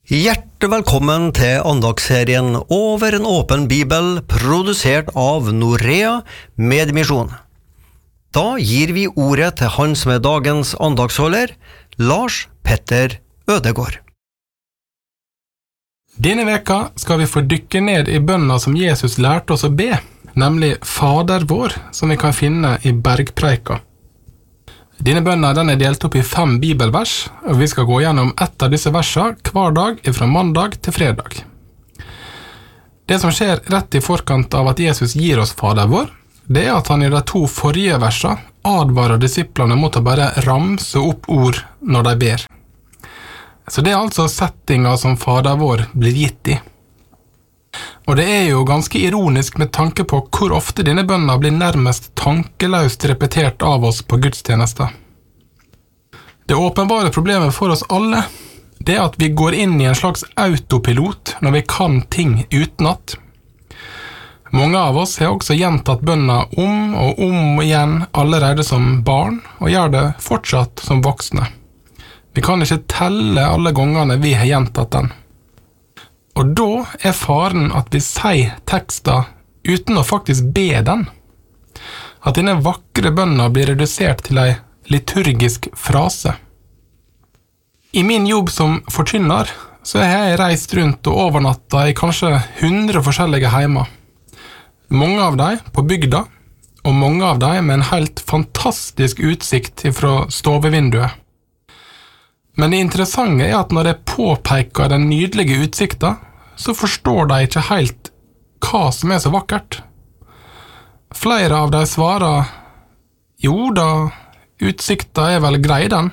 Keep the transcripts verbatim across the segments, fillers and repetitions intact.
Hjertelig velkommen til andagsserien Over en åpen bibel, produsert av Norea Medmisjon. Da gir vi ordet til han som er dagens andagsholder, Lars Petter Ødegård. Denne veka skal vi få dykke ned i bønna som Jesus lærte oss å be, nemlig Fader vår, som vi kan finne i Bergpreika. Denne bønna den er delt opp i fem bibelvers, og vi skal gå gjennom ett av disse versene hver dag fra mandag til fredag. Det som skjer rett i forkant av at Jesus gir oss Fader vår, det er at han i de to forrige versene advarer disiplene mot å bare ramse opp ord når de ber. Så det er altså settinga som Fader vår blir gitt i. Og det er jo ganske ironisk med tanke på hvor ofte denne bønna blir nærmest tankeløst repetert av oss på gudstjenester. Det åpenbare problemet for oss alle, det er at vi går inn i en slags autopilot når vi kan ting utenat. Mange av oss har også gjentatt bønna om og om igjen allerede som barn, og gjør det fortsatt som voksne. Vi kan ikke telle alle gangene vi har gjentatt den. Og da er faren at vi sier tekster uten å faktisk be den. At denne vakre bønna blir redusert til en liturgisk frase. I min jobb som forkynner så har jeg reist rundt og overnatta i kanskje hundre forskjellige heimer. Mange av dem på bygda, og mange av dem med en helt fantastisk utsikt fra stovevinduet. Men det interessante er at når jeg påpeker den nydelige utsikta, så forstår de ikke helt hva som er så vakkert. Flere av dem svarer, jo da, utsikta er vel grei den.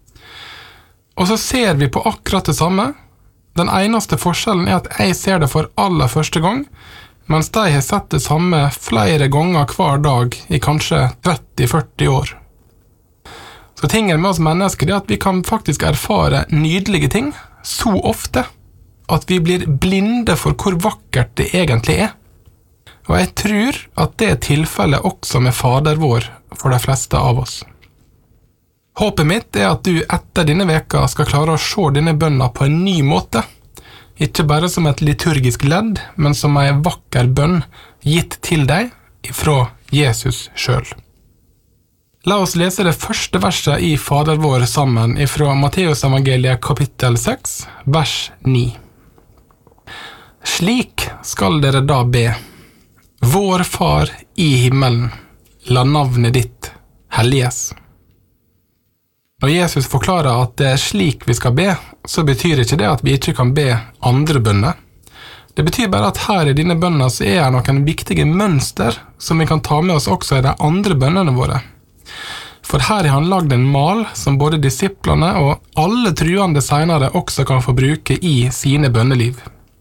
Og så ser vi på akkurat det samme. Den eneste forskjellen er at jeg ser det for aller første gang, mens de har sett det samme flere ganger hver dag i kanskje tretti til førti år. Så tingen med oss mennesker er at vi kan faktisk erfare nydelige ting så ofte at vi blir blinde for hvor vakkert det egentlig er. Og jeg tror at det er tilfellet også med Fader vår for de fleste av oss. Håpet mitt er at du etter denne veka skal klare å se denne bønna på en ny måte, ikke bare som et liturgisk ledd, men som en vakker bønn gitt til deg fra Jesus selv. La oss lese det første verset i Fader vår sammen fra Matteus evangeliet kapittel seks, vers ni. Slik skal dere da be. Vår Far i himmelen, la navnet ditt helliges. Når Jesus forklarer at det er slik vi skal be, så betyr ikke det at vi ikke kan be andre bønner. Det betyr bare at her i denne bønna så er det noen viktige mønster som vi kan ta med oss også i de andre bønnene våre. For her har han lagd en mal som både disiplene og alle truende senere også kan få bruke i sine bønneliv.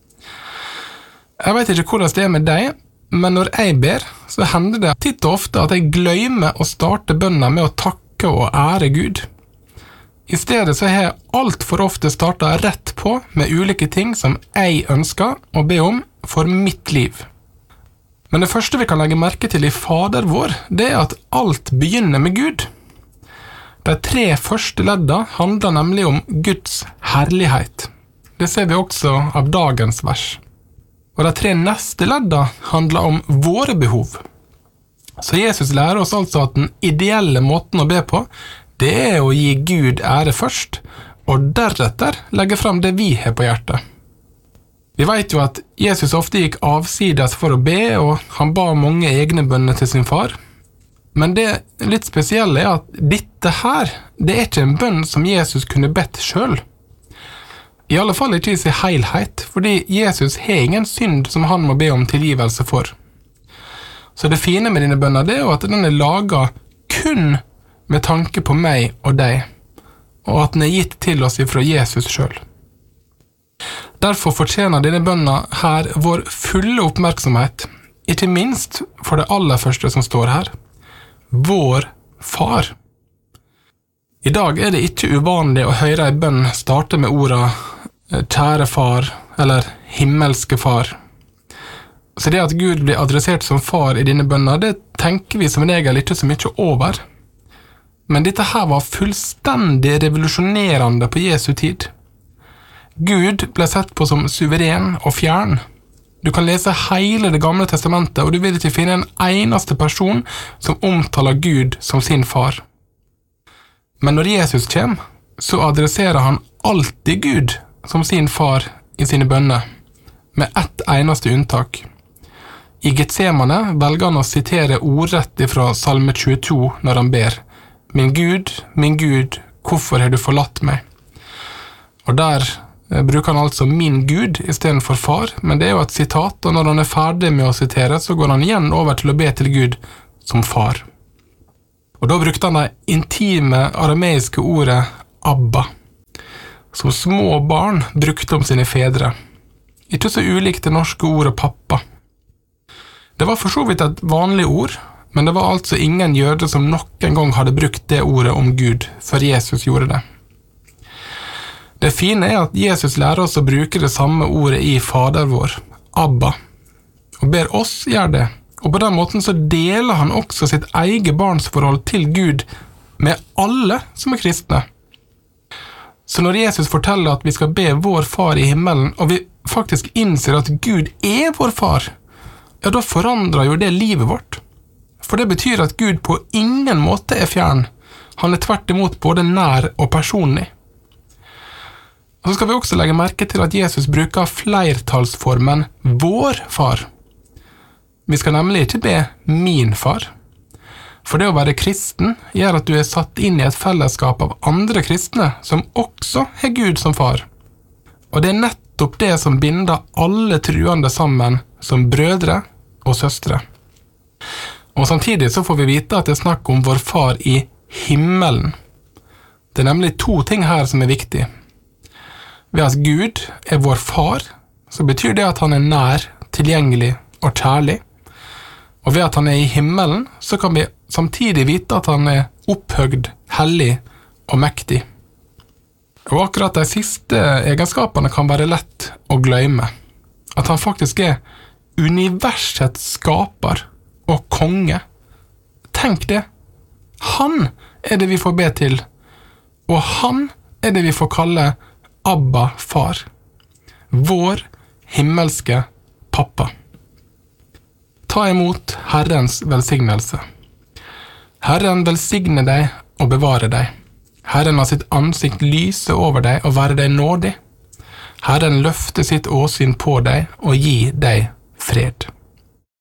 Jeg vet ikke hvordan det er med deg, men når jeg ber, så hender det titt og ofte at jeg glemmer å starte bønna med å takke og ære Gud. I stedet så har jeg alt for ofte startet rett på med ulike ting som jeg ønsker å be om for mitt liv. Men det første vi kan legge merke til i Fader vår, det er at alt begynner med Gud. De tre første ledda handler nemlig om Guds herlighet. Det ser vi også av dagens vers. Og de tre neste ledda handler om våre behov. Så Jesus lærer oss altså at den ideelle måten å be på, det er å gi Gud ære først, og deretter legge frem det vi har på hjertet. Vi vet jo at Jesus ofte gikk avsides for å be, og han ba mange egne bønner til sin far. Men det litt spesielle er at dette her, det er ikke en bønn som Jesus kunne bedt selv. I alle fall ikke i sin helhet, fordi Jesus har ingen synd som han må be om tilgivelse for. Så det fine med dine bønner det er jo at den er laget kun med tanke på meg og deg, og at den er gitt til oss fra Jesus selv. Derfor fortjener denne bønna her vår fulle oppmerksomhet, ikke minst for det aller første som står her. Vår Far. I dag er det ikke uvanlig å høre en bønn starte med orda kjære far, eller himmelske far. Så det at Gud blir adressert som far i denne bønna, det tenker vi som regel ikke så mye over. Men dette her var fullstendig revolusjonerende på Jesu tid. Gud ble sett på som suveren og fjern. Du kan lese hele det gamle testamentet, og du vil ikke finne en eneste person som omtaler Gud som sin far. Men når Jesus kommer, så adresserer han alltid Gud som sin far i sine bønner, med ett eneste unntak. I Getsemane velger han å sitere ordrett fra Salme tjueto når han ber: «Min Gud, min Gud, hvorfor har du forlatt meg?» Og der bruker han altså «min Gud» i stedet for far, men det er jo et sitat, og når han er ferdig med å sitere, så går han igjen over til å be til Gud som far. Og da brukte han det intime arameiske ordet «Abba», som små barn brukte om sine fedre. Ikke så ulikt det norske ordet «pappa». Det var for så vidt et vanlig ord, men det var altså ingen jøder som noen gang hadde brukt det ordet om Gud, før Jesus gjorde det. Det fine er at Jesus lærer oss å bruke det samme ordet i Fader vår, Abba, og ber oss gjøre det, og på den måten så deler han også sitt eget barnsforhold til Gud med alle som er kristne. Så når Jesus forteller at vi skal be vår far i himmelen, og vi faktisk innser at Gud er vår far, ja, da forandrer jo det livet vårt. For det betyr at Gud på ingen måte er fjern. Han er tvert imot både nær og personlig. Og så skal vi også legge merke til at Jesus bruker flertallsformen vår far. Vi skal nemlig ikke be min far. For det å være kristen gjør at du er satt inn i et fellesskap av andre kristne som også har Gud som far. Og det er nettopp det som binder alle truende sammen som brødre og søstre. Og samtidig så får vi vite at det er snakk om vår far i himmelen. Det er nemlig to ting her som er viktig. Ved at Gud er vår far, så betyr det at han er nær, tilgjengelig og kjærlig. Og ved at han er i himmelen, så kan vi samtidig vite at han er opphøgd, hellig og mektig. Og akkurat de siste egenskapene kan være lett å glemme. At han faktisk er universets skaper og konge. Tenk det. Han er det vi får be til, og han er det vi får kalle Abba far. Vår himmelske pappa. Ta imot Herrens velsignelse. Herren velsigne deg og bevare deg. Herren har sitt ansikt lyse over deg og være deg nådig. Herren løfte sitt åsyn på deg og gi deg fred.